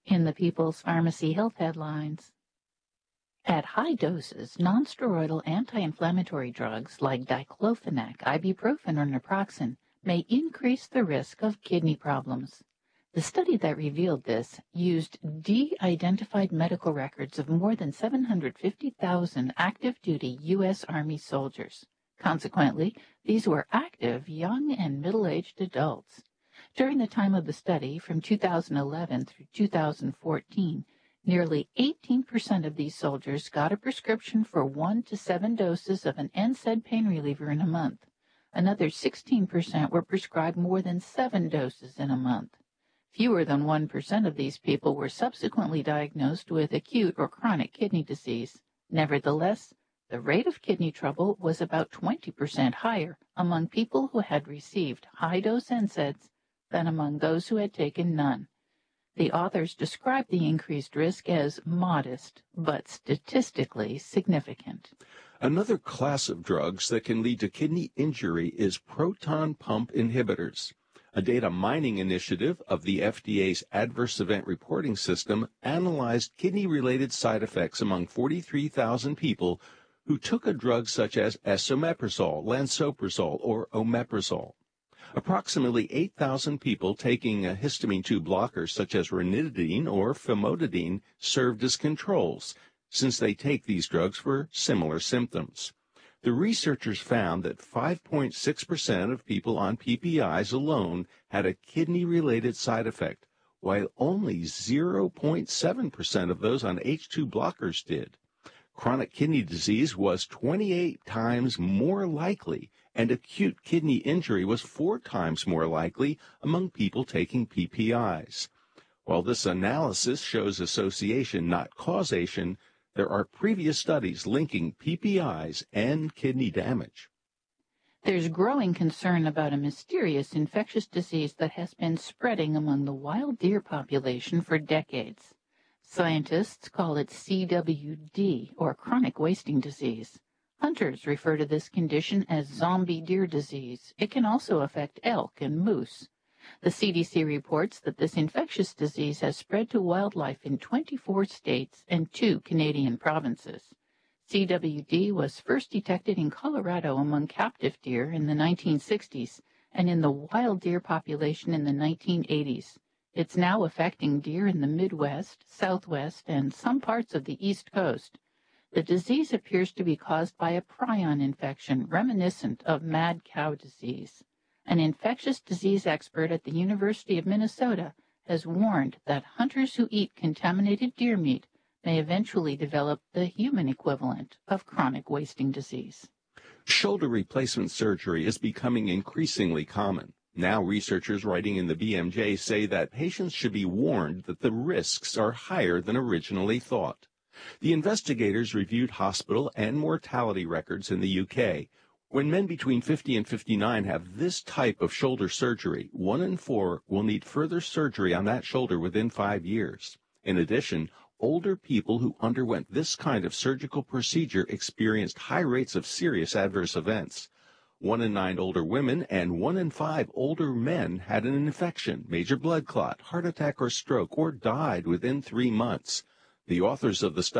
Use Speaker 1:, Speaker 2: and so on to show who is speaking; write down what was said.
Speaker 1: In the People's Pharmacy Health headlines, at high doses, nonsteroidal anti-inflammatory drugs like diclofenac, ibuprofen, or naproxen may increase the risk of kidney problems. The study that revealed this used de-identified medical records of more than 750,000 active-duty U.S. Army soldiers. Consequently, these were active, young, and middle-aged adults. During the time of the study, from 2011 through 2014, nearly 18% of these soldiers got a prescription for 1 to 7 doses of an NSAID pain reliever in a month. Another 16% were prescribed more than 7 doses in a month. Fewer than 1% of these people were subsequently diagnosed with acute or chronic kidney disease. Nevertheless, the rate of kidney trouble was about 20% higher among people who had received high-dose NSAIDs than among those who had taken none. The authors described the increased risk as modest, but statistically significant.
Speaker 2: Another class of drugs that can lead to kidney injury is proton pump inhibitors. A data mining initiative of the FDA's Adverse Event Reporting System analyzed kidney-related side effects among 43,000 people who took a drug such as esomeprazole, lansoprazole, or omeprazole. Approximately 8,000 people taking a histamine 2 blocker such as ranitidine or famotidine served as controls, since they take these drugs for similar symptoms. The researchers found that 5.6% of people on PPIs alone had a kidney-related side effect, while only 0.7% of those on H2 blockers did. Chronic kidney disease was 28 times more likely, and acute kidney injury was 4 times more likely among people taking PPIs. While this analysis shows association, not causation, there are previous studies linking PPIs and kidney damage.
Speaker 1: There's growing concern about a mysterious infectious disease that has been spreading among the wild deer population for decades. Scientists call it CWD, or chronic wasting disease. Hunters refer to this condition as zombie deer disease. It can also affect elk and moose. The CDC reports that this infectious disease has spread to wildlife in 24 states and 2 Canadian provinces. CWD was first detected in Colorado among captive deer in the 1960s and in the wild deer population in the 1980s. It's now affecting deer in the Midwest, Southwest, and some parts of the East Coast. The disease appears to be caused by a prion infection reminiscent of mad cow disease. An infectious disease expert at the University of Minnesota has warned that hunters who eat contaminated deer meat may eventually develop the human equivalent of chronic wasting disease.
Speaker 2: Shoulder replacement surgery is becoming increasingly common. Now researchers writing in the BMJ say that patients should be warned that the risks are higher than originally thought. The investigators reviewed hospital and mortality records in the UK. When men between 50 and 59 have this type of shoulder surgery, 1 in 4 will need further surgery on that shoulder within 5 years. In addition, older people who underwent this kind of surgical procedure experienced high rates of serious adverse events. 1 in 9 older women and 1 in 5 older men had an infection, major blood clot, heart attack, or stroke, or died within 3 months. The authors of the study